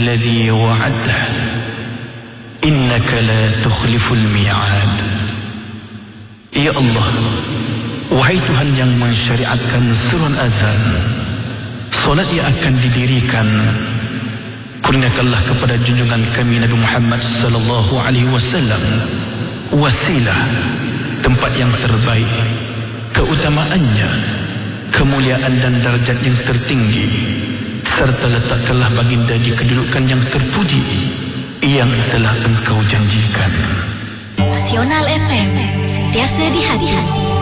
الذي وعدته إنك لا تخلف الميعاد. Ya Allah, wahai Tuhan yang mensyariatkan seruan azan, solat yang akan didirikan, kurniakanlah kepada junjungan kami Nabi Muhammad sallallahu alaihi wasallam wasilah, tempat yang terbaik, keutamaannya, kemuliaan dan darjat yang tertinggi, serta letakkanlah baginda di kedudukan yang terpuji yang telah Engkau janjikan. Nasional FM, sentiasa di hati.